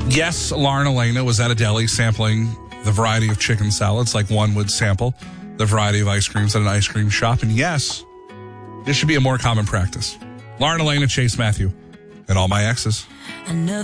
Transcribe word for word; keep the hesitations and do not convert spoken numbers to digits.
Yes, Lauren Elena was at a deli sampling the variety of chicken salads like one would sample the variety of ice creams at an ice cream shop. And yes, this should be a more common practice. Lauren Elena, Chase Matthew, and all my exes.